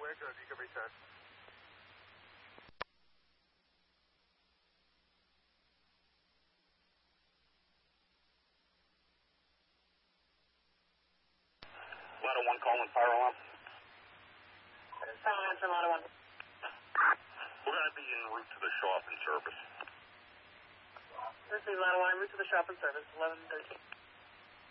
we're good. You can return. Ladder 1 calling fire alarm. Silence from Ladder 1. We're going to be en route to the shop and service. This is Ladder 1 en route to the shop and service, 1113.